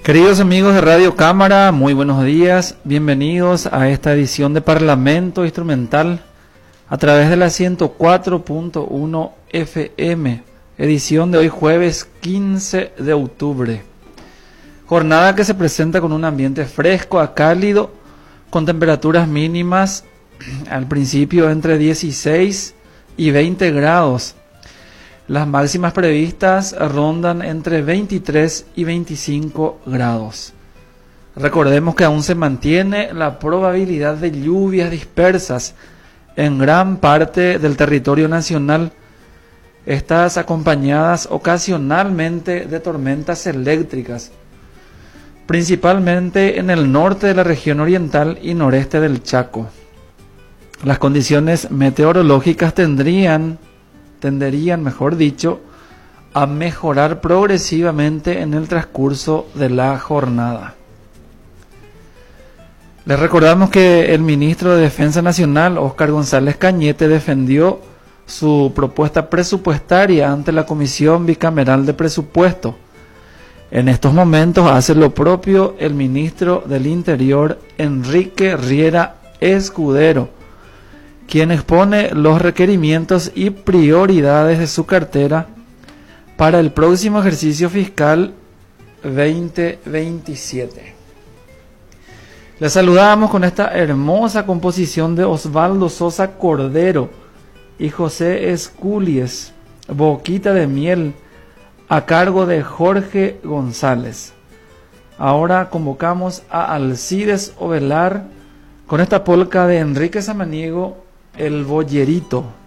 Queridos amigos de Radio Cámara, muy buenos días, bienvenidos a esta edición de Parlamento Instrumental a través de la 104.1 FM, edición de hoy jueves 15 de octubre. Jornada que se presenta con un ambiente fresco a cálido, con temperaturas mínimas al principio entre 16 y 20 grados. Las máximas previstas rondan entre 23 y 25 grados. Recordemos que aún se mantiene la probabilidad de lluvias dispersas en gran parte del territorio nacional, estas acompañadas ocasionalmente de tormentas eléctricas, principalmente en el norte de la región oriental y noreste del Chaco. Las condiciones meteorológicas tenderían, mejor dicho, a mejorar progresivamente en el transcurso de la jornada. Les recordamos que el ministro de Defensa Nacional, Óscar González Cañete, defendió su propuesta presupuestaria ante la Comisión Bicameral de Presupuesto. En estos momentos hace lo propio el ministro del Interior, Enrique Riera Escudero, quien expone los requerimientos y prioridades de su cartera para el próximo ejercicio fiscal 2027. Les saludamos con esta hermosa composición de Osvaldo Sosa Cordero y José Esculies, Boquita de Miel, a cargo de Jorge González. Ahora convocamos a Alcides Ovelar con esta polca de Enrique Samaniego, El Boyerito.